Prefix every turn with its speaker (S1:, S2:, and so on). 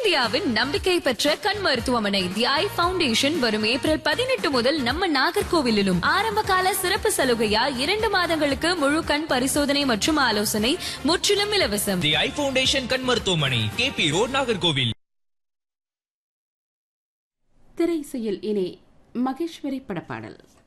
S1: தென்னிந்தியாவின் நம்பிக்கை பெற்ற கண் மருத்துவமனை தி ஐ ஃபவுண்டேஷன் வரும் ஏப்ரல் 18 முதல் நம்ம நாகர்கோவிலிலும் ஆரம்ப கால சிறப்பு சலுகையா 2 மாதங்களுக்கு முழு கண் பரிசோதனை மற்றும் ஆலோசனை முற்றிலும் இலவசம்.
S2: தி ஐ ஃபவுண்டேஷன் கண் மருத்துவமனை, கேபி ரோட், நாகர்கோவில்.
S3: திரை இசையில் இனி மகேஸ்வரி படப்பாடல்.